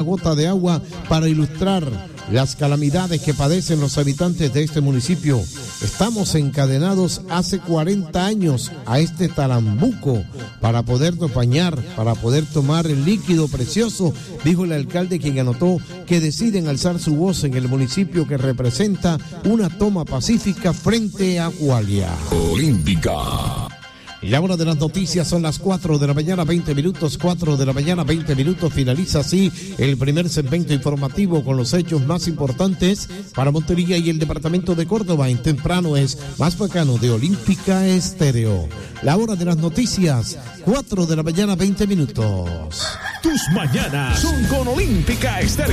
gota de agua para ilustrar las calamidades que padecen los habitantes de este municipio. Estamos encadenados hace 40 años a este talambuco para podernos bañar, para poder tomar el líquido precioso, dijo el alcalde, quien anotó que deciden alzar su voz en el municipio que representa una toma pacífica frente a Gualia. Olímpica. La hora de las noticias son las 4 de la mañana, 20 minutos, 4 de la mañana, 20 minutos. Finaliza así el primer segmento informativo con los hechos más importantes para Montería y el departamento de Córdoba. En temprano es Más Bacano de Olímpica Estéreo. La hora de las noticias, 4 de la mañana, 20 minutos. Tus mañanas son con Olímpica Estéreo.